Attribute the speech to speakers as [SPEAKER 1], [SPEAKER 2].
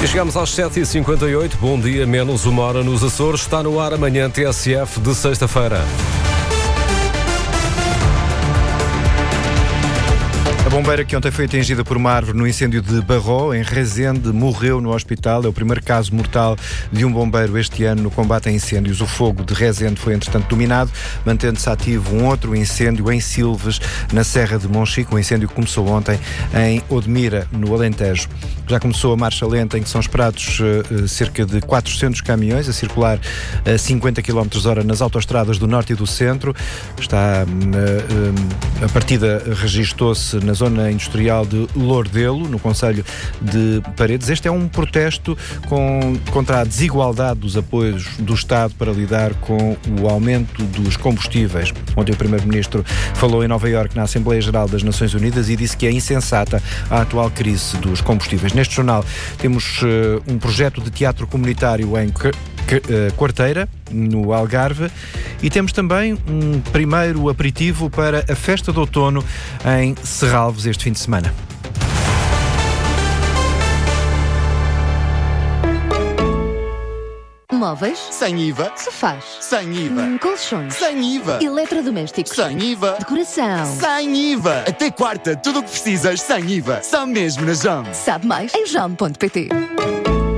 [SPEAKER 1] E chegamos às 7h58. Bom dia, menos uma hora nos Açores. Está no ar amanhã TSF de sexta-feira.
[SPEAKER 2] A bombeira que ontem foi atingida por uma árvore no incêndio de Barró, em Rezende, morreu no hospital. É o primeiro caso mortal de um bombeiro este ano no combate a incêndios. O fogo de Rezende foi, entretanto, dominado, mantendo-se ativo um outro incêndio em Silves, na Serra de Monchique. O incêndio começou ontem em Odmira, no Alentejo. Já começou a marcha lenta, em que são esperados cerca de 400 caminhões a circular a 50 km/h nas autoestradas do norte e do centro. A partida registou-se na zona industrial de Lordelo, no concelho de Paredes. Este é um protesto contra a desigualdade dos apoios do Estado para lidar com o aumento dos combustíveis. Ontem o Primeiro-Ministro falou em Nova Iorque na Assembleia Geral das Nações Unidas e disse que é insensata a atual crise dos combustíveis. Neste jornal temos um projeto de teatro comunitário em Quarteira, no Algarve, e temos também um primeiro aperitivo para a festa de outono em Serralves este fim de semana.
[SPEAKER 3] Móveis?
[SPEAKER 4] Sem IVA.
[SPEAKER 3] Sofás?
[SPEAKER 4] Sem IVA.
[SPEAKER 3] Colchões?
[SPEAKER 4] Sem IVA.
[SPEAKER 3] Eletrodomésticos?
[SPEAKER 4] Sem IVA.
[SPEAKER 3] Decoração?
[SPEAKER 4] Sem IVA. Até quarta, tudo o que precisas sem IVA. Só mesmo na JAM.
[SPEAKER 3] Sabe mais em jam.pt.